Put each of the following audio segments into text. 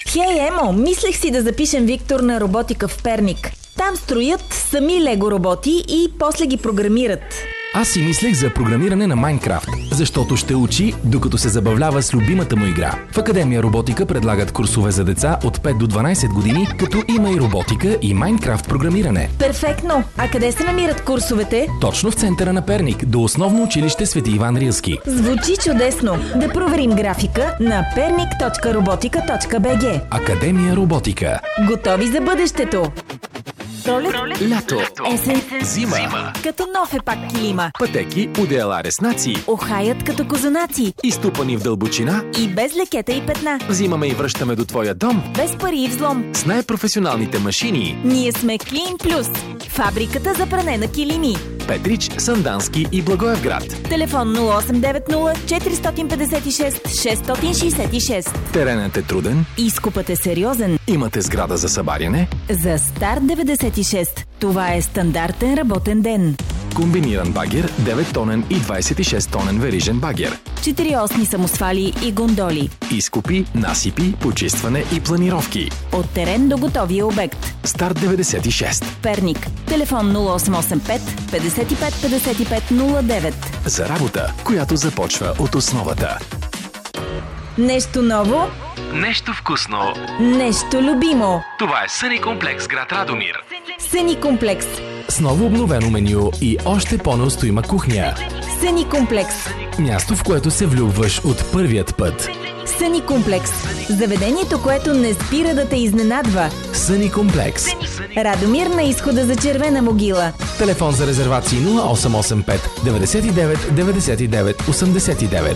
Хей, Емо, мислех си да запишем Виктор на роботика в Перник. Там строят сами лего роботи и после ги програмират. Аз си мислех за програмиране на Майнкрафт, защото ще учи, докато се забавлява с любимата му игра. В Академия Роботика предлагат курсове за деца от 5 до 12 години, като има и роботика и Майнкрафт програмиране. Перфектно! А къде се намират курсовете? Точно в центъра на Перник, до основно училище Свети Иван Рилски. Звучи чудесно! Да проверим графика на pernik.robotica.bg. Академия Роботика. Готови за бъдещето! Пролет, Лято, есен, зима, като нов е пак килима. пътеки, одеяла, реснаци, Охаят като козунаци. изтупани в дълбочина. И без лекета и петна. Взимаме и връщаме до твоя дом Без пари и взлом. с най-професионалните машини. Ние сме Клин Плюс. Фабриката за пране на килими. Петрич, Сандански и Благоевград. Телефон 0890 456 666. Теренът е труден. Изкупът е сериозен. Имате сграда за събаряне. За Старт 96 това е стандартен работен ден. Комбиниран багер, 9-тонен и 26-тонен верижен багер. 4-осни самосвали и гондоли. Изкупи, насипи, почистване и планировки. От терен до готовия обект. Старт 96. Перник. Телефон 0885 55 55 09. За работа, която започва от основата. Нещо ново, Нещо вкусно. нещо любимо. Това е Съни комплекс, град Радомир. Съни комплекс. С ново обновено меню и още по-неустоима кухня. Съни комплекс. Място, в което се влюбваш от първият път. Съни комплекс. Заведението, което не спира да те изненадва. Съни комплекс. Радомир на изхода за Червена могила. Телефон за резервации 0885 99 99 89.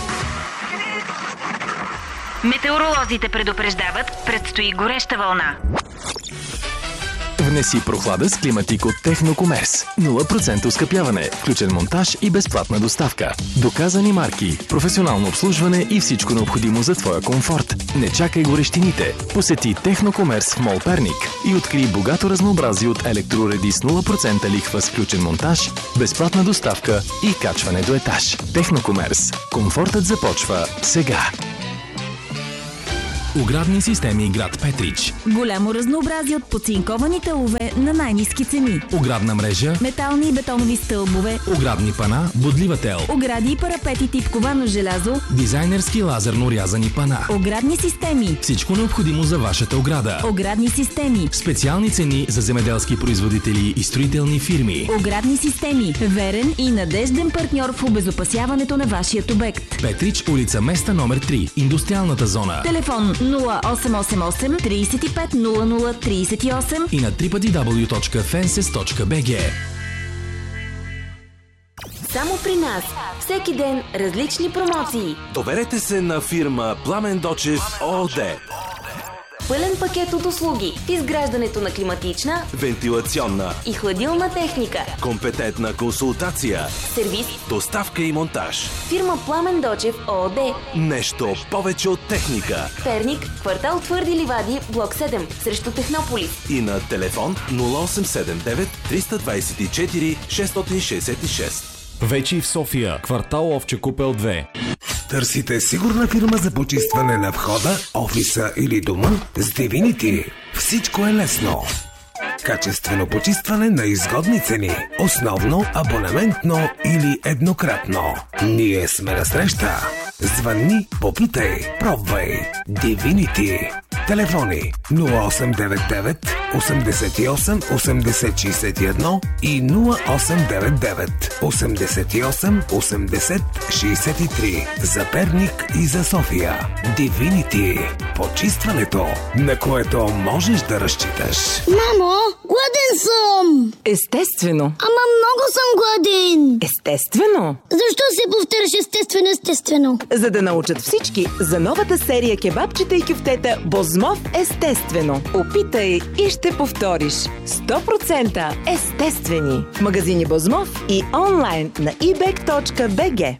Метеоролозите предупреждават, предстои гореща вълна. Внеси прохлада с климатик от Технокомерс. 0% оскъпяване, включен монтаж и безплатна доставка. Доказани марки, професионално обслужване и всичко необходимо за твоя комфорт. Не чакай горещините. Посети Технокомерс в Мол Перник и открий богато разнообразие от електроуреди с 0% лихва с включен монтаж, безплатна доставка и качване до етаж. Технокомерс. Комфортът започва сега. Оградни системи град Петрич. Голямо разнообразие от подцинковани тълове на най-ниски цени. Оградна мрежа, Метални и бетонови стълбове, оградни пана, бодлива тел, огради и парапети тип ковано желязо, дизайнерски лазерно рязани пана. оградни системи, Всичко необходимо за вашата ограда. оградни системи, Специални цени за земеделски производители и строителни фирми. оградни системи, верен и надежден партньор в обезопасяването на вашият обект. Петрич, улица Места номер 3, индустриалната зона. Телефон 0888 35 00 38. И на www.fences.bg. Само при нас. Всеки ден различни промоции. Доверете се на фирма Пламен Дочев ООД. Пълен пакет от услуги в изграждането на климатична, Вентилационна, и хладилна техника. компетентна консултация, Сервис. доставка и монтаж. Фирма Пламен Дочев ООД. Нещо повече от техника. Перник, квартал Твърди ливади, блок 7, срещу Технополис. И на телефон 0879 324 666. Вече и в София, квартал Овче купел 2. Търсите сигурна фирма за почистване на входа, офиса или дома? С Divinity всичко е лесно. Качествено почистване на изгодни цени. Основно, абонаментно или еднократно. Ние сме на среща. Звънни, попитай, пробвай. Divinity. Телефони 0899 88 80 61 и 0899 88 80 63. За Перник и за София. Divinity. Почистването, на което можеш да разчиташ. Мамо, гладен съм! Естествено. Ама много съм гладен! Естествено. Защо се повтаряш естествено? За да научат всички за новата серия кебабчета и кюфтета Бозмов естествено. Опитай и ще повториш. 100% естествени. В магазини Бозмов и онлайн на ebek.bg.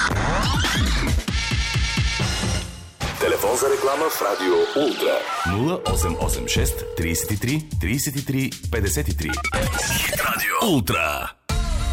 Телефон за реклама в Радио Ултра. 0886 33 33 53. Радио Ултра.